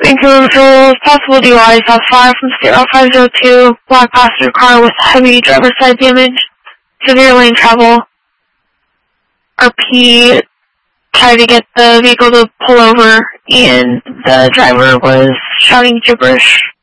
Vancouver Patrols, possible DUI, South 5 from State Route 502, black passenger car with heavy driver's side damage, severe lane travel. RP tried to get the vehicle to pull over, and the driver was shouting gibberish.